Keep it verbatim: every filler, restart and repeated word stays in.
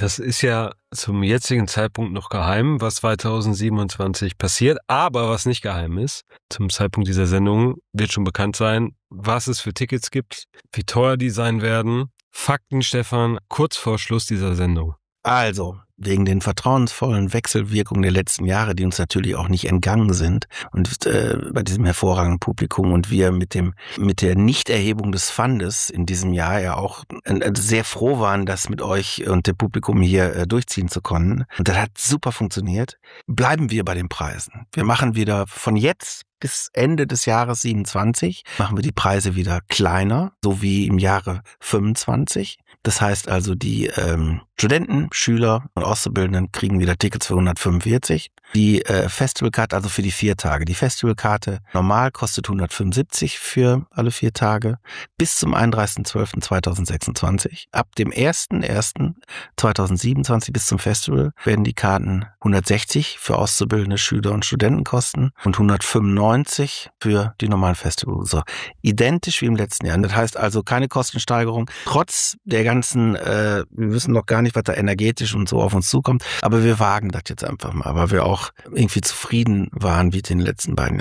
Das ist ja zum jetzigen Zeitpunkt noch geheim, was zwanzig siebenundzwanzig passiert. Aber was nicht geheim ist, zum Zeitpunkt dieser Sendung wird schon bekannt sein, was es für Tickets gibt, wie teuer die sein werden. Fakten, Stefan, kurz vor Schluss dieser Sendung. Also, wegen den vertrauensvollen Wechselwirkungen der letzten Jahre, die uns natürlich auch nicht entgangen sind und äh, bei diesem hervorragenden Publikum und wir mit dem mit der Nichterhebung des Pfandes in diesem Jahr ja auch äh, sehr froh waren, das mit euch und dem Publikum hier äh, durchziehen zu können. Und das hat super funktioniert. Bleiben wir bei den Preisen. Wir machen wieder von jetzt bis Ende des Jahres siebenundzwanzig machen wir die Preise wieder kleiner, so wie im Jahre fünfundzwanzig. Das heißt also, die ähm, Studenten, Schüler und Auszubildenden kriegen wieder Tickets für hundertfünfundvierzig. Die äh, Festivalkarte, also für die vier Tage. Die Festivalkarte normal kostet hundertfünfundsiebzig für alle vier Tage bis zum einunddreißigsten zwölften zweitausendsechsundzwanzig. Ab dem ersten ersten zweitausendsiebenundzwanzig bis zum Festival werden die Karten hundertsechzig für Auszubildende, Schüler und Studenten kosten und hundertfünfundneunzig für die normalen Festivalbesucher. Identisch wie im letzten Jahr. Das heißt also keine Kostensteigerung, trotz der ganzen, äh, wir wissen noch gar nicht, was da energetisch und so auf uns zukommt, aber wir wagen das jetzt einfach mal, weil wir auch irgendwie zufrieden waren wie in den letzten beiden